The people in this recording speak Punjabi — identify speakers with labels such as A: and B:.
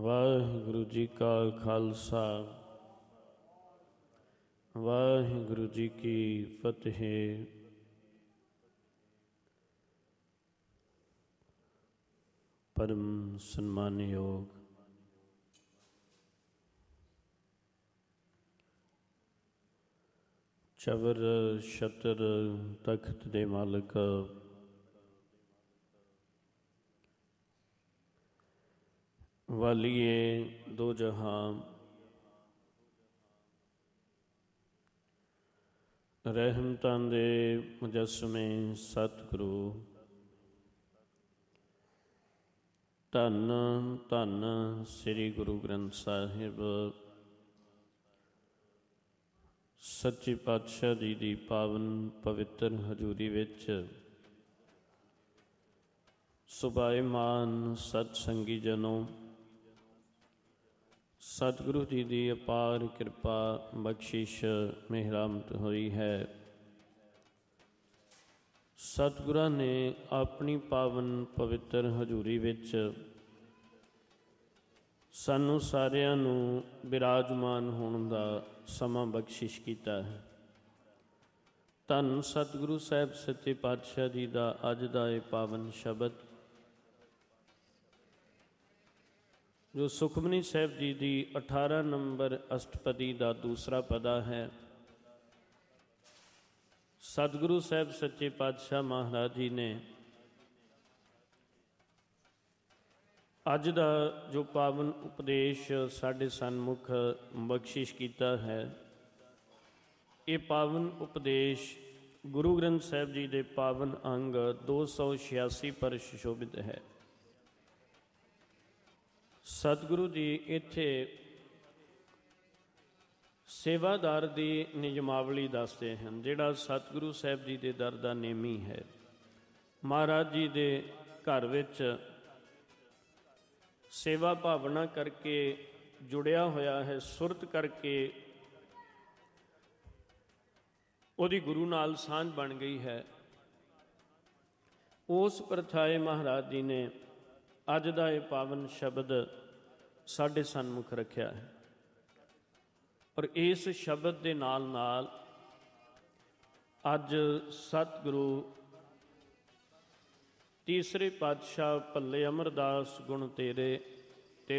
A: ਵਾਹਿਗੁਰੂ ਜੀ ਕਾ ਖਾਲਸਾ, ਵਾਹਿਗੁਰੂ ਜੀ ਕੀ ਫਤਿਹ। ਪਰਮ ਸਨਮਾਨਯੋਗ ਚਵਰ ਛਤਰ ਤਖਤ ਦੇ ਮਾਲਕ ਵਾਲੀਏ ਦੋ ਜਹਾਂ, ਰਹਿਮਤਾਂ ਦੇ ਮੁਜੱਸਮੇ ਸਤਿਗੁਰੂ, ਧੰਨ ਧੰਨ ਸ੍ਰੀ ਗੁਰੂ ਗ੍ਰੰਥ ਸਾਹਿਬ ਸੱਚੇ ਪਾਤਸ਼ਾਹ ਜੀ ਦੀ ਪਾਵਨ ਪਵਿੱਤਰ ਹਜ਼ੂਰੀ ਵਿੱਚ ਸੁਭਾਏਮਾਨ ਸਤ ਸੰਗੀ ਜਨੋ, ਸਤਿਗੁਰੂ ਜੀ ਦੀ ਅਪਾਰ ਕਿਰਪਾ ਬਖਸ਼ਿਸ਼ ਮਿਹਰਮਤ ਹੋਈ ਹੈ। ਸਤਿਗੁਰਾਂ ਨੇ ਆਪਣੀ ਪਾਵਨ ਪਵਿੱਤਰ ਹਜ਼ੂਰੀ ਵਿੱਚ ਸਾਨੂੰ ਸਾਰਿਆਂ ਨੂੰ ਬਿਰਾਜਮਾਨ ਹੋਣ ਦਾ ਸਮਾਂ ਬਖਸ਼ਿਸ਼ ਕੀਤਾ ਹੈ। ਧੰਨ ਸਤਿਗੁਰੂ ਸਾਹਿਬ ਸੱਚੇ ਪਾਤਸ਼ਾਹ ਜੀ ਦਾ ਅੱਜ ਦਾ ਇਹ ਪਾਵਨ ਸ਼ਬਦ, ਜੋ ਸੁਖਮਨੀ ਸਾਹਿਬ ਜੀ ਦੀ 18 ਨੰਬਰ ਅਸ਼ਟਪਦੀ ਦਾ ਦੂਸਰਾ ਪਦਾ ਹੈ। ਸਤਿਗੁਰੂ ਸਾਹਿਬ ਸੱਚੇ ਪਾਤਸ਼ਾਹ ਮਹਾਰਾਜ ਜੀ ਨੇ ਅੱਜ ਦਾ ਜੋ ਪਾਵਨ ਉਪਦੇਸ਼ ਸਾਡੇ ਸਨਮੁਖ ਬਖਸ਼ਿਸ਼ ਕੀਤਾ ਹੈ, ਇਹ ਪਾਵਨ ਉਪਦੇਸ਼ ਗੁਰੂ ਗ੍ਰੰਥ ਸਾਹਿਬ ਜੀ ਦੇ ਪਾਵਨ ਅੰਗ 286 ਪਰ ਸੁਸ਼ੋਭਿਤ ਹੈ। ਸਤਿਗੁਰੂ ਜੀ ਇੱਥੇ ਸੇਵਾਦਾਰ ਦੀ ਨਿਯਮਾਵਲੀ ਦੱਸਦੇ ਹਨ। ਜਿਹੜਾ ਸਤਿਗੁਰੂ ਸਾਹਿਬ ਜੀ ਦੇ ਦਰ ਦਾ ਨੇਮੀ ਹੈ, ਮਹਾਰਾਜ ਜੀ ਦੇ ਘਰ ਵਿੱਚ ਸੇਵਾ ਭਾਵਨਾ ਕਰਕੇ ਜੁੜਿਆ ਹੋਇਆ ਹੈ, ਸੁਰਤ ਕਰਕੇ ਉਹਦੀ ਗੁਰੂ ਨਾਲ ਸਾਂਝ ਬਣ ਗਈ ਹੈ। ਉਸ ਪ੍ਰਥਾਏ ਮਹਾਰਾਜ ਜੀ ਨੇ ਅੱਜ ਦਾ ਇਹ ਪਾਵਨ ਸ਼ਬਦ ਸਾਡੇ ਸਨਮੁਖ ਰੱਖਿਆ ਹੈ। ਔਰ ਇਸ ਸ਼ਬਦ ਦੇ ਨਾਲ ਨਾਲ ਅੱਜ ਸਤਿਗੁਰੂ ਤੀਸਰੇ ਪਾਤਸ਼ਾਹ ਭੱਲੇ ਅਮਰਦਾਸ ਗੁਣ ਤੇਰੇ